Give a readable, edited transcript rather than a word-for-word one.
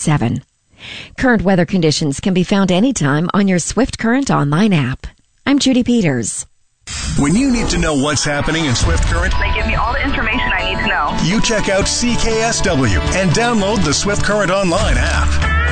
888-888-7. Current weather conditions can be found anytime on your Swift Current online app. I'm Judy Peters. When you need to know what's happening in Swift Current, they give me all the information I need to know. You check out CKSW and download the Swift Current online app.